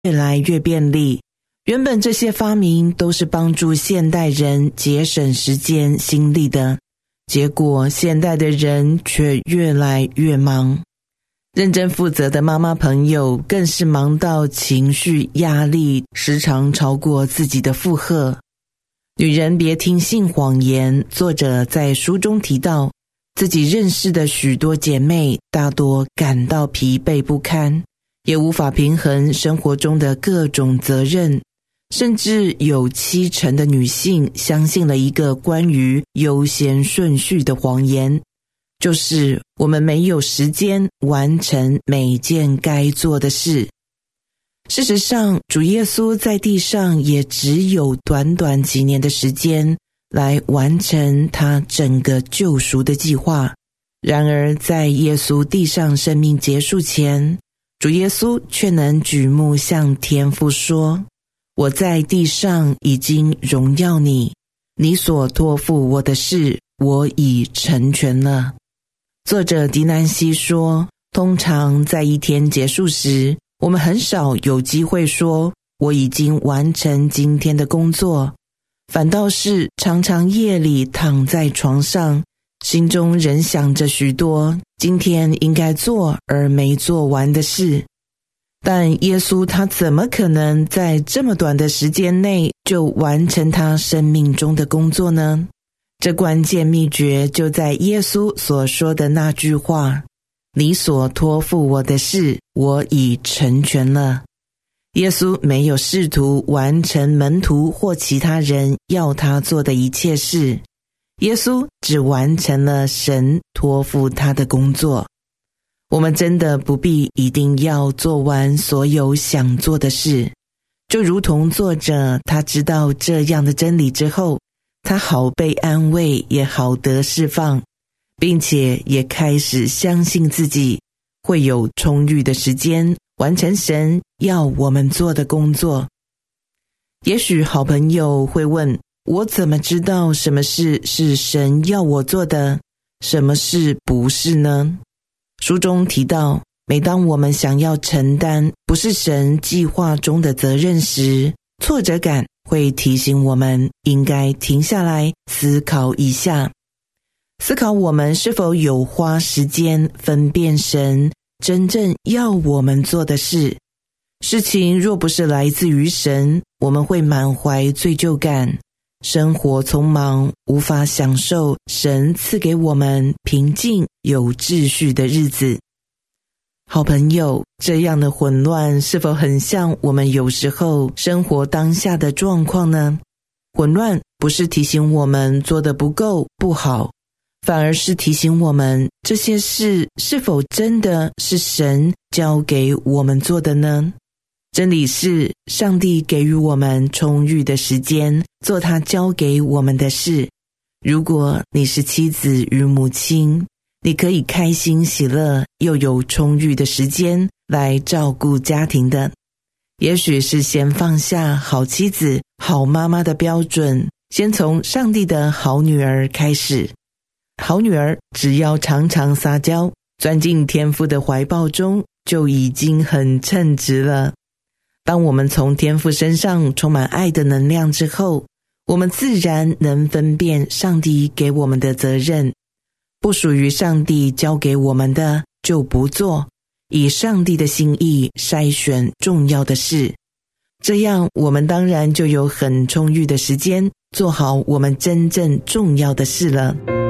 越来越便利。原本这些发明都是帮助现代人节省时间心力的，结果现代的人却越来越忙。认真负责的妈妈朋友更是忙到情绪压力时常超过自己的负荷。女人别听信谎言，作者在书中提到，自己认识的许多姐妹大多感到疲惫不堪，也无法平衡生活中的各种责任，甚至有70%的女性相信了一个关于优先顺序的谎言，就是我们没有时间完成每件该做的事。事实上，主耶稣在地上也只有短短几年的时间来完成他整个救赎的计划。然而，在耶稣地上生命结束前，主耶稣却能举目向天父说：我在地上已经荣耀你，你所托付我的事，我已成全了。作者狄南西说，通常在一天结束时，我们很少有机会说我已经完成今天的工作，反倒是常常夜里躺在床上，心中仍想着许多今天应该做而没做完的事。但耶稣他怎么可能在这么短的时间内就完成他生命中的工作呢？这关键秘诀就在耶稣所说的那句话：你所托付我的事，我已成全了。耶稣没有试图完成门徒或其他人要他做的一切事，耶稣只完成了神托付他的工作。我们真的不必一定要做完所有想做的事，就如同作者他知道这样的真理之后，他好被安慰，也好得释放，并且也开始相信自己会有充裕的时间完成神要我们做的工作。也许好朋友会问，我怎么知道什么事是神要我做的，什么事不是呢？书中提到，每当我们想要承担不是神计划中的责任时，挫折感会提醒我们应该停下来思考一下，思考我们是否有花时间分辨神真正要我们做的事。事情若不是来自于神，我们会满怀罪疚感，生活匆忙，无法享受神赐给我们平静有秩序的日子。好朋友，这样的混乱是否很像我们有时候生活当下的状况呢？混乱不是提醒我们做得不够不好，反而是提醒我们这些事是否真的是神交给我们做的呢？真理是，上帝给予我们充裕的时间做他交给我们的事。如果你是妻子与母亲，你可以开心喜乐，又有充裕的时间来照顾家庭的。也许是先放下好妻子、好妈妈的标准，先从上帝的好女儿开始。好女儿只要常常撒娇，钻进天父的怀抱中，就已经很称职了。当我们从天父身上充满爱的能量之后，我们自然能分辨上帝给我们的责任，不属于上帝交给我们的就不做，以上帝的心意筛选重要的事。这样我们当然就有很充裕的时间做好我们真正重要的事了。